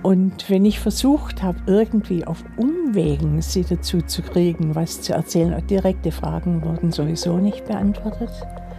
Und wenn ich versucht habe, irgendwie auf Umwegen sie dazu zu kriegen, was zu erzählen, und direkte Fragen wurden sowieso nicht beantwortet.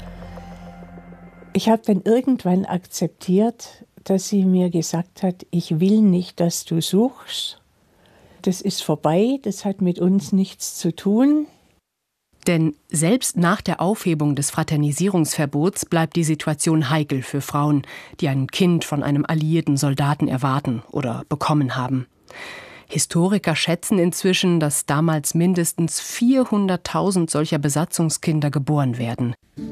Ich habe dann irgendwann akzeptiert, dass sie mir gesagt hat, ich will nicht, dass du suchst. Das ist vorbei, das hat mit uns nichts zu tun. Denn selbst nach der Aufhebung des Fraternisierungsverbots bleibt die Situation heikel für Frauen, die ein Kind von einem alliierten Soldaten erwarten oder bekommen haben. Historiker schätzen inzwischen, dass damals mindestens 400.000 solcher Besatzungskinder geboren werden.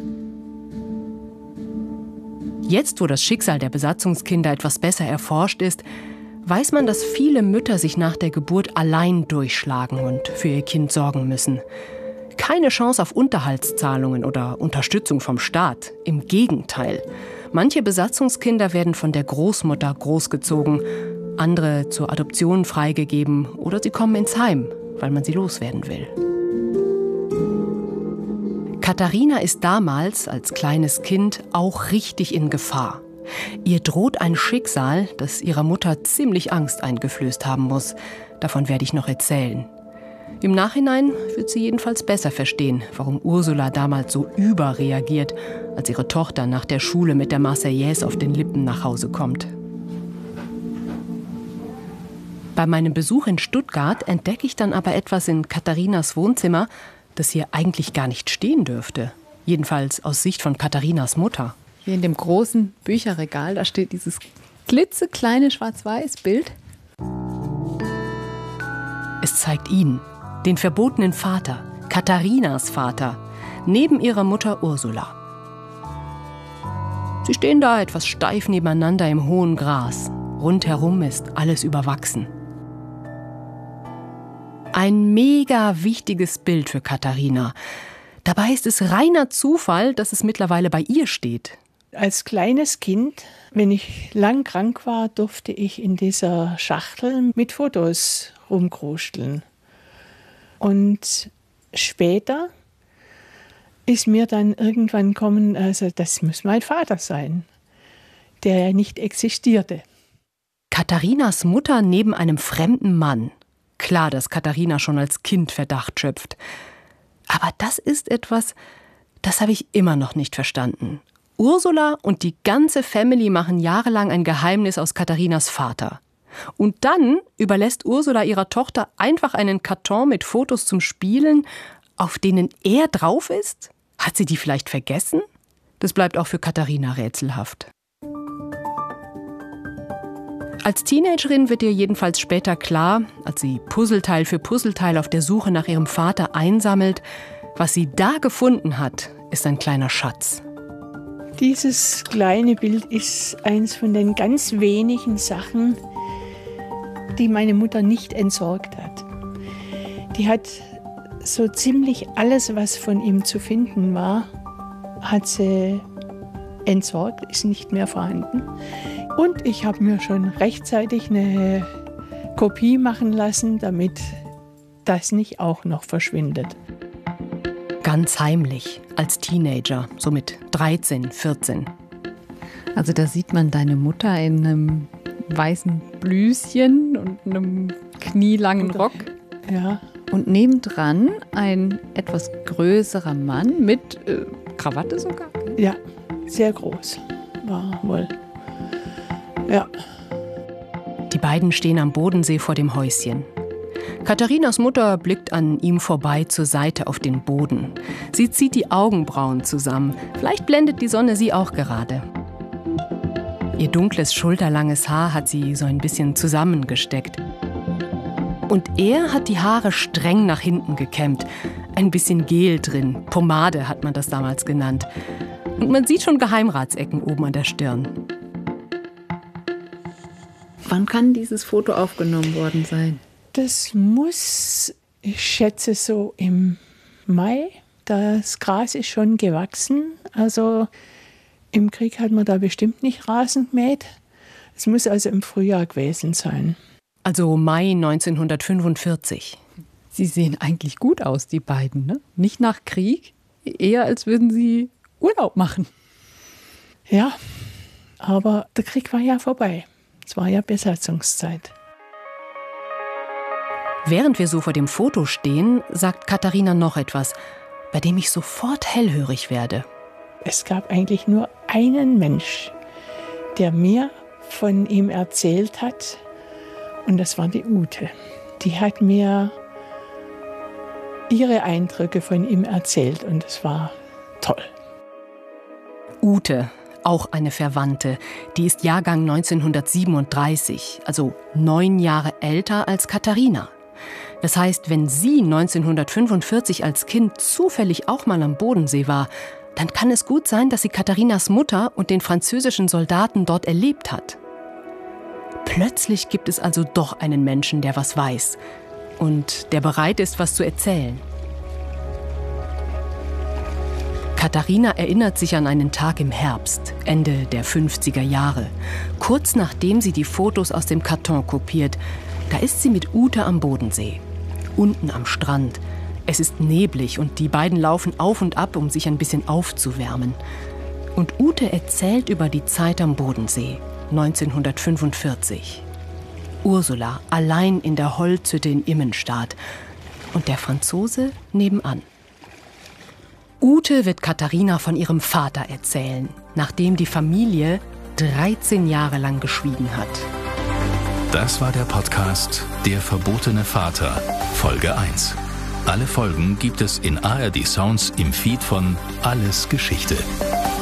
Jetzt, wo das Schicksal der Besatzungskinder etwas besser erforscht ist, weiß man, dass viele Mütter sich nach der Geburt allein durchschlagen und für ihr Kind sorgen müssen. Keine Chance auf Unterhaltszahlungen oder Unterstützung vom Staat. Im Gegenteil. Manche Besatzungskinder werden von der Großmutter großgezogen, andere zur Adoption freigegeben oder sie kommen ins Heim, weil man sie loswerden will. Katharina ist damals, als kleines Kind, auch richtig in Gefahr. Ihr droht ein Schicksal, das ihrer Mutter ziemlich Angst eingeflößt haben muss. Davon werde ich noch erzählen. Im Nachhinein wird sie jedenfalls besser verstehen, warum Ursula damals so überreagiert, als ihre Tochter nach der Schule mit der Marseillaise auf den Lippen nach Hause kommt. Bei meinem Besuch in Stuttgart entdecke ich dann aber etwas in Katharinas Wohnzimmer, das hier eigentlich gar nicht stehen dürfte. Jedenfalls aus Sicht von Katharinas Mutter. Hier in dem großen Bücherregal, da steht dieses klitzekleine Schwarz-Weiß-Bild. Es zeigt ihn, den verbotenen Vater, Katharinas Vater, neben ihrer Mutter Ursula. Sie stehen da etwas steif nebeneinander im hohen Gras. Rundherum ist alles überwachsen. Ein mega wichtiges Bild für Katharina. Dabei ist es reiner Zufall, dass es mittlerweile bei ihr steht. Als kleines Kind, wenn ich lang krank war, durfte ich in dieser Schachtel mit Fotos rumkruscheln. Und später ist mir dann irgendwann gekommen, also das muss mein Vater sein, der ja nicht existierte. Katharinas Mutter neben einem fremden Mann. Klar, dass Katharina schon als Kind Verdacht schöpft. Aber das ist etwas, das habe ich immer noch nicht verstanden. Ursula und die ganze Family machen jahrelang ein Geheimnis aus Katharinas Vater. Und dann überlässt Ursula ihrer Tochter einfach einen Karton mit Fotos zum Spielen, auf denen er drauf ist? Hat sie die vielleicht vergessen? Das bleibt auch für Katharina rätselhaft. Als Teenagerin wird ihr jedenfalls später klar, als sie Puzzleteil für Puzzleteil auf der Suche nach ihrem Vater einsammelt, was sie da gefunden hat, ist ein kleiner Schatz. Dieses kleine Bild ist eins von den ganz wenigen Sachen, die meine Mutter nicht entsorgt hat. Die hat so ziemlich alles, was von ihm zu finden war, hat sie entsorgt, ist nicht mehr vorhanden. Und ich habe mir schon rechtzeitig eine Kopie machen lassen, damit das nicht auch noch verschwindet. Ganz heimlich, als Teenager, so mit 13, 14. Also da sieht man deine Mutter in einem weißen Blüschen und einem knielangen Rock. Ja. Und nebendran ein etwas größerer Mann mit Krawatte sogar. Ja, sehr groß war wohl. Ja. Die beiden stehen am Bodensee vor dem Häuschen. Katharinas Mutter blickt an ihm vorbei zur Seite auf den Boden. Sie zieht die Augenbrauen zusammen. Vielleicht blendet die Sonne sie auch gerade. Ihr dunkles, schulterlanges Haar hat sie so ein bisschen zusammengesteckt. Und er hat die Haare streng nach hinten gekämmt. Ein bisschen Gel drin. Pomade hat man das damals genannt. Und man sieht schon Geheimratsecken oben an der Stirn. Wann kann dieses Foto aufgenommen worden sein? Das muss, ich schätze, so im Mai. Das Gras ist schon gewachsen. Also im Krieg hat man da bestimmt nicht Rasen gemäht. Es muss also im Frühjahr gewesen sein. Also Mai 1945. Sie sehen eigentlich gut aus, die beiden, ne? Nicht nach Krieg, eher als würden sie Urlaub machen. Ja, aber der Krieg war ja vorbei. Es war ja Besatzungszeit. Während wir so vor dem Foto stehen, sagt Katharina noch etwas, bei dem ich sofort hellhörig werde. Es gab eigentlich nur einen Mensch, der mir von ihm erzählt hat, und das war die Ute. Die hat mir ihre Eindrücke von ihm erzählt und es war toll. Ute, auch eine Verwandte, die ist Jahrgang 1937, also 9 Jahre älter als Katharina. Das heißt, wenn sie 1945 als Kind zufällig auch mal am Bodensee war, dann kann es gut sein, dass sie Katharinas Mutter und den französischen Soldaten dort erlebt hat. Plötzlich gibt es also doch einen Menschen, der was weiß und der bereit ist, was zu erzählen. Katharina erinnert sich an einen Tag im Herbst, Ende der 50er Jahre, kurz nachdem sie die Fotos aus dem Karton kopiert. Da ist sie mit Ute am Bodensee, unten am Strand. Es ist neblig und die beiden laufen auf und ab, um sich ein bisschen aufzuwärmen. Und Ute erzählt über die Zeit am Bodensee, 1945. Ursula allein in der Holzhütte in Immenstaad und der Franzose nebenan. Ute wird Katharina von ihrem Vater erzählen, nachdem die Familie 13 Jahre lang geschwiegen hat. Das war der Podcast Der verbotene Vater, Folge 1. Alle Folgen gibt es in ARD Sounds im Feed von Alles Geschichte.